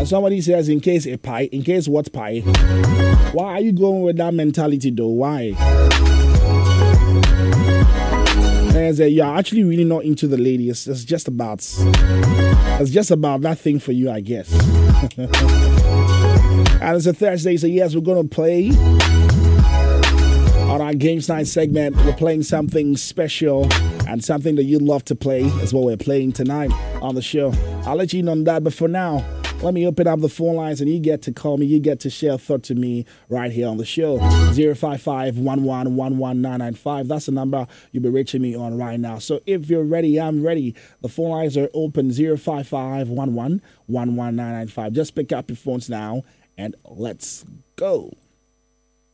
somebody says, in case a pie, in case what pie? Why are you going with that mentality though? Why? And you're actually really not into the lady. It's just about that thing for you, I guess. And it's a Thursday, so yes, we're gonna play on our Games Night segment. We're playing something special and something that you'd love to play is what we're playing tonight on the show. I'll let you know on that, but for now, let me open up the phone lines and you get to call me. You get to share a thought to me right here on the show. 055-11-11995. That's the number you'll be reaching me on right now. So if you're ready, I'm ready. The phone lines are open. 055-11-11995. Just pick up your phones now and let's go.